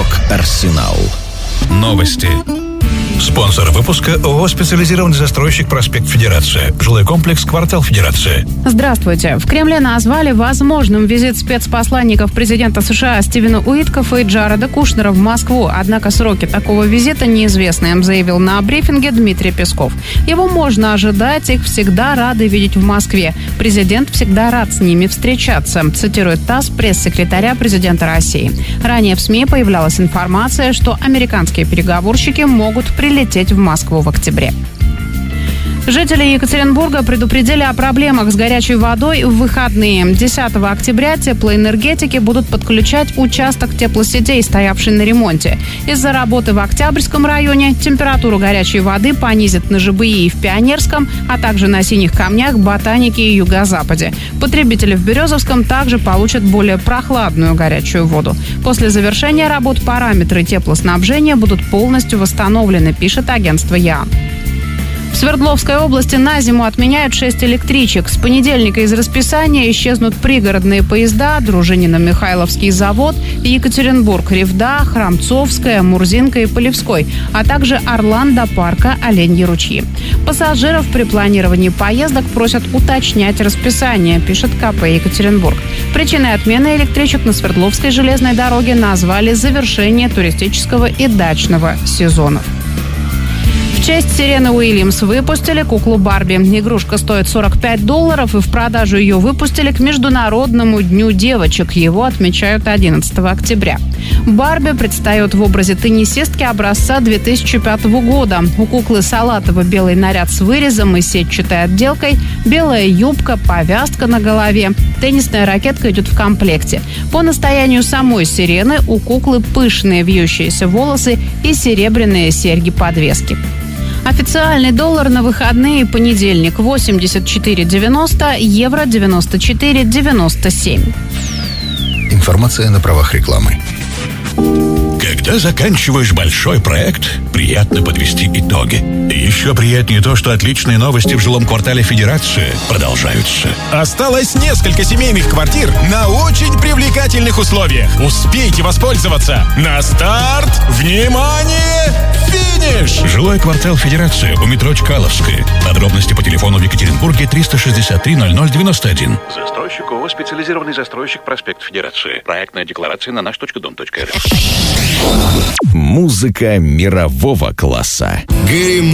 Рок-Арсенал. Новости. Спонсор выпуска ООО «Специализированный застройщик Проспект Федерация». Жилой комплекс «Квартал Федерация». Здравствуйте. В Кремле назвали возможным визит спецпосланников президента США Стивена Уиткоффа и Джареда Кушнера в Москву. Однако сроки такого визита неизвестны, заявил на брифинге Дмитрий Песков. Его можно ожидать, их всегда рады видеть в Москве. Президент всегда рад с ними встречаться, цитирует ТАСС пресс-секретаря президента России. Ранее в СМИ появлялась информация, что американские переговорщики могут прилететь в Москву в октябре. Жители Екатеринбурга предупредили о проблемах с горячей водой в выходные. 10 октября теплоэнергетики будут подключать участок теплосетей, стоявший на ремонте. Из-за работы в Октябрьском районе температуру горячей воды понизит на ЖБИ и в Пионерском, а также на Синих Камнях, Ботанике и Юго-Западе. Потребители в Березовском также получат более прохладную горячую воду. После завершения работ параметры теплоснабжения будут полностью восстановлены, пишет агентство ЯН. В Свердловской области на зиму отменяют 6 электричек. С понедельника из расписания исчезнут пригородные поезда Дружинино-Михайловский завод, Екатеринбург-Ревда, Храмцовская, Мурзинка и Полевской, а также Орлан до парка Оленьи ручьи. Пассажиров при планировании поездок просят уточнять расписание, пишет КП Екатеринбург. Причиной отмены электричек на Свердловской железной дороге назвали завершение туристического и дачного сезонов. В честь Серены Уильямс выпустили куклу Барби. Игрушка стоит $45, и в продажу ее выпустили к Международному дню девочек. Его отмечают 11 октября. Барби предстает в образе теннисистки образца 2005 года. У куклы салатово-белый наряд с вырезом и сетчатой отделкой, белая юбка, повязка на голове. Теннисная ракетка идет в комплекте. По настоянию самой Сирены у куклы пышные вьющиеся волосы и серебряные серьги-подвески. Официальный доллар на выходные: понедельник 84,90, евро 94,97. Информация на правах рекламы. Когда заканчиваешь большой проект, приятно подвести итоги. И еще приятнее то, что отличные новости в жилом квартале Федерации продолжаются. Осталось несколько семейных квартир на очень привлекательных условиях. Успейте воспользоваться. На старт! Внимание! Финиш! Жилой квартал Федерации у метро Чкаловская. Подробности по телефону в Екатеринбурге 363 0091. Застройщик ООО «Специализированный застройщик Проспект Федерации». Проектная декларация на наш.дом.рф. Музыка мирового класса.